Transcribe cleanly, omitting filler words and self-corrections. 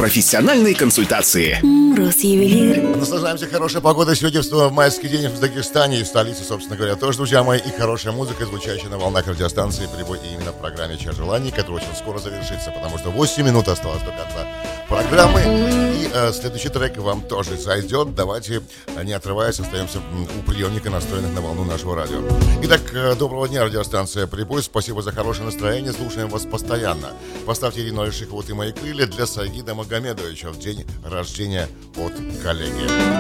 профессиональной консультации. Росювелир. Наслаждаемся хорошей погодой сегодня в майский день в Узбекистане и в столице, собственно говоря, тоже, друзья мои, и хорошая музыка, звучащая на волнах радиостанции «Прибой» и именно в программе «Час желаний», которая очень скоро завершится, потому что 8 минут осталось до конца программы. И следующий трек вам тоже зайдет. Давайте, не отрываясь, остаемся у приемника, настроенных на волну нашего радио. Итак, доброго дня, радиостанция «Прибой». Спасибо за хорошее настроение. Слушаем вас постоянно. Поставьте Ирину Алишихову «Ты мои крылья» для Сагида Магомедовича в день рождения от коллеги.